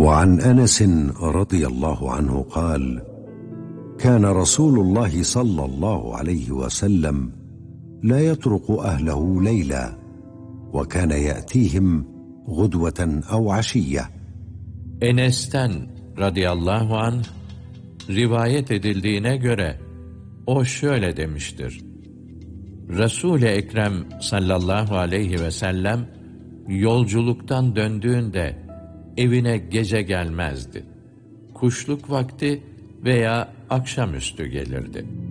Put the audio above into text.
وعن أنس رضي الله عنه قال: كان رسول الله صلى الله عليه وسلم لا يترك أهله ليلا، وكان يأتيهم غدوة أو عشية. Enes'ten radıyallahu anh rivayet edildiğine göre o şöyle demiştir: Resul-i Ekrem sallallahu aleyhi ve sellem yolculuktan döndüğünde evine gece gelmezdi. Kuşluk vakti veya akşamüstü gelirdi.